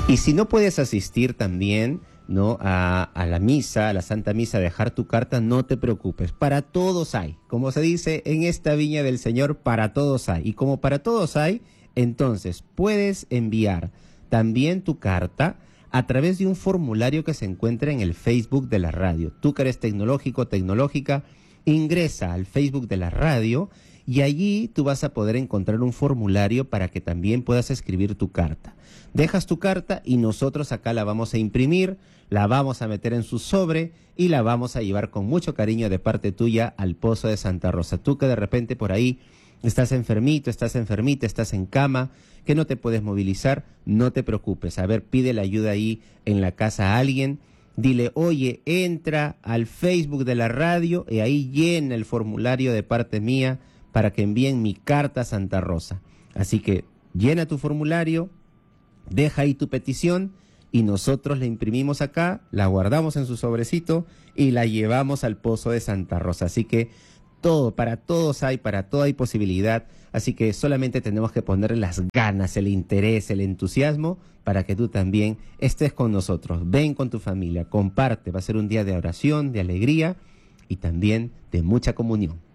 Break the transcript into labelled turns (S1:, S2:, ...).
S1: Y si no puedes asistir también, ¿no?, a la misa, a la Santa Misa, dejar tu carta, no te preocupes. Para todos hay. Como se dice, en esta viña del Señor, para todos hay. Y como para todos hay, entonces puedes enviar también tu carta a través de un formulario que se encuentra en el Facebook de la radio. Tú que eres tecnológico, tecnológica, ingresa al Facebook de la radio y allí tú vas a poder encontrar un formulario para que también puedas escribir tu carta. Dejas tu carta y nosotros acá la vamos a imprimir, la vamos a meter en su sobre y la vamos a llevar con mucho cariño de parte tuya al Pozo de Santa Rosa. Tú que de repente por ahí estás enfermito, estás enfermita, estás en cama, que no te puedes movilizar, no te preocupes. A ver, pide la ayuda ahí en la casa a alguien. Dile, oye, entra al Facebook de la radio y ahí llena el formulario de parte mía para que envíen mi carta a Santa Rosa. Así que llena tu formulario, deja ahí tu petición y nosotros la imprimimos acá, la guardamos en su sobrecito y la llevamos al Pozo de Santa Rosa. Así que todo, para todos hay, para todo hay posibilidad. Así que solamente tenemos que ponerle las ganas, el interés, el entusiasmo para que tú también estés con nosotros. Ven con tu familia, comparte, va a ser un día de oración, de alegría y también de mucha comunión.